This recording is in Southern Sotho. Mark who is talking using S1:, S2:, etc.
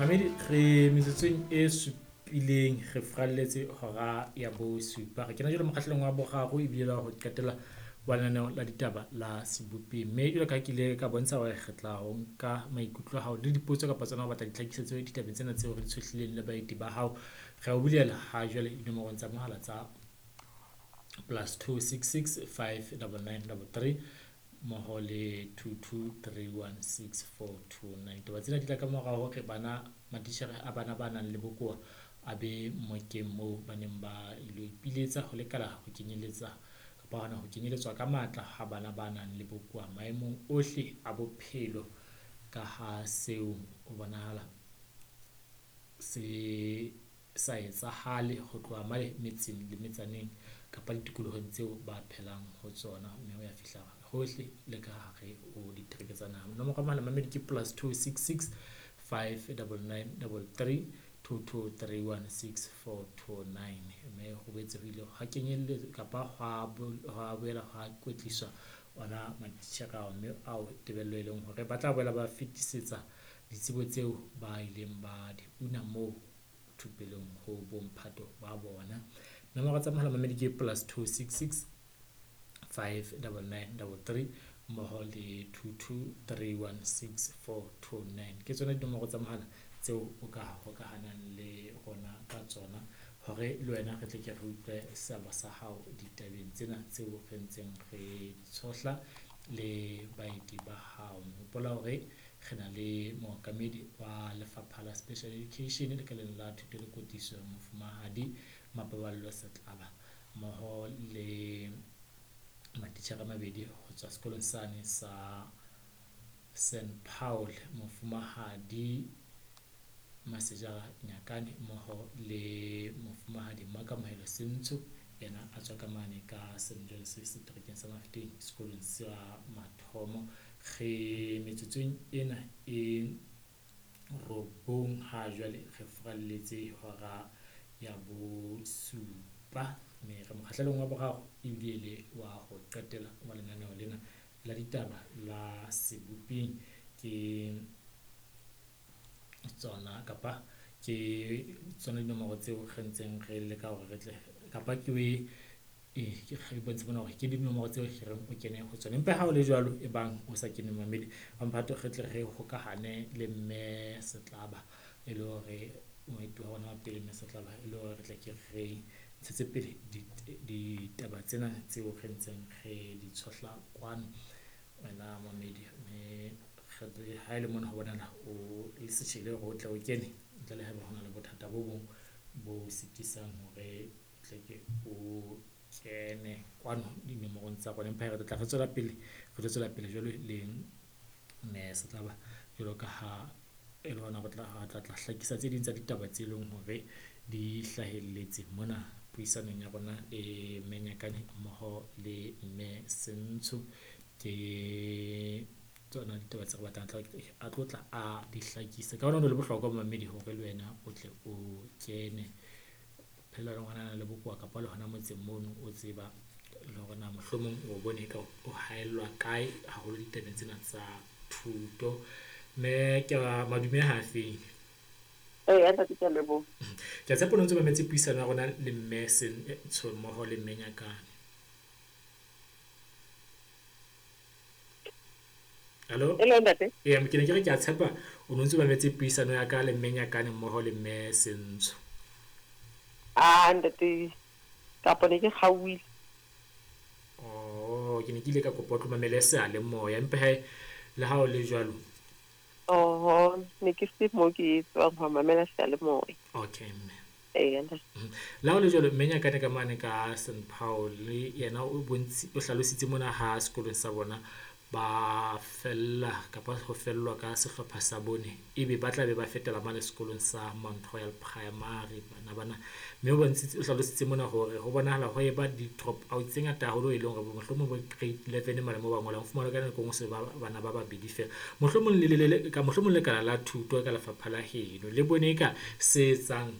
S1: Mamedi re metsotsong e supileng re fralletse hora ya bo supa re kena jwale mokgahlelong wa boraro ebile la ho qetela wa lenaneo la ditaba la sebopeng mme jwale ka ke ile ka bontsha hore re tla ho nka maikutlo a hao le dipotso kapa tsona ho batla ditlhakisetso ditabeng tsena tseo re di tshohlileng le baeti ba hao re a o bulela ha jwale dinomorong tsa mohala tsa +266 59933 mmoho le 22316429 taba tsena di tla ka morao hore bana matitjhere a bana ba nang le bokowa a be mokeng moo ba neng ba ilo ipiletsa ho lekala ho kenyeletsa kapa hona ho kenyeletswa ka matla ha bana ba nang le bokowa maemong ohle a bophelo ka ha seo o bonahala se sa etsahale ho tloha male metseng le metsaneng kapa ditikolohong tseo ba phelang ho tsona mme ho ya fihla hohle le ka hare o ditereke tsa naha nomoro ya mohala mamedi ke +266 59933 22316429 mme ho boetse ho ile ha kenyelletswa kapa ha boela ha kwetliswa ona matitjhere ao mme ao tebello e leng hore ba tla boela ba fetisetsa ditsebo tseo ba ileng ba di una moo thupelong ho bomphato ba bona. Nomoro tsa mohala mamedi ke +266 59933 mmoho le 22316429 ke tsona dinomoro tsa mohala tseo o ka hokahanang le rona ka tsona hore le wena re tle ke re utlwe seabo sa hao ditabeng tsena tseo re ntseng re di tshohla le baeti ba hao. Hopola hore re na le mookamedi wa lefapha la special education lekaleng la thuto le kwetliso Mofumahadi Mapaballo Setlaba mmoho le matitjhere a mabedi ho tswa sekolong sane sa St Paul Mofumahadi Masejara Nyakane mmoho le Mofumahadi Makamohelo Sentsho yena a tswa ka mane ka St John's seterekeng sa Mafeteng sekolong sa Mathomo re metsotsong ena e robong ha jwale re fralletse hora ya bo supa mme re mokgahlelong wa boraro ebile wa ho qetela wa lenaneo lena la ditaba la sebopeng ke tsona kapa ke tsona dinomoro tseo re ntseng re leka hore re tle kapa ke we ke re bontshe bona hore ke dinomoro tseo re reng o kene ho tsona empa ha o le jwalo e bang o sa kene mamedi wa mphato re tle re hokahane le mme Setlaba e le hore moeti wa rona wa pele mme Setlaba e le hore re tle ke re tshetse pele ditaba tsena tseo re ntseng re di tshohla kwano wena mamedi mme re ha ile mona ho bonahala o le setjhele hore o tle o kene ntle le haeba hona le bothata bo bong bo sitisang hore tle ke o kene kwano dinomorong tsa rona empa re tla re tswela pele jwalo le mme Setlaba jwalo ka ha e le hona re tla hlakisa tse ding tsa ditaba tse leng hore di hlahelletse mona puisanong ya rona e Menyakane mmoho le mme Sentsho ke tsona ditaba tse re batlang a tlotla a di hlakisa ka hona ho le bohlokwa mamedi hore le wena o tle o kene phela le ngwana le bokowa kapa le hona motseng mono o tseba le hore na mohlomong o bone ka o haellwa kae haholo ditabeng tsena tsa thuto mme ke madume ha feng
S2: a tla ke lebo
S1: ke tshepo ntse ba metse puisano ya rona le mme Sentsho mmoho le Menyakane. Hello
S2: ntate
S1: ke ne ke re ke a tshepa o ntse ba metse puisano ya ka le Menyakane mmoho le mme Sentsho
S2: ntate kapo ne ke kgauwile
S1: ke ne ke ile ka kopa o tlo mamele seale moya empa le ha o le jwalo
S2: ne ke se mo ke tswang ho mamela seyalemoya
S1: okay mme
S2: ntate
S1: la ho le jwalo Menyakane ka mane ka St Paul le yena o hlalositse mona ha sekolong sa bona ba fella kapa ho fellwa ka sehlopha sa bone ebe ba tla be ba fetela mane sekolong sa Mount Royal Primary bana mme o bontshitse o hlalositse mona hore ho bonahala ho eba di drop out tse ngata haholo e leng hore mohlomong bo grade 11 malemo ba ngolang fumana ka nako ngwe se bana ba babedi fela mohlomong le lekala la thuto ka lefapha la heno le bone ka se etsang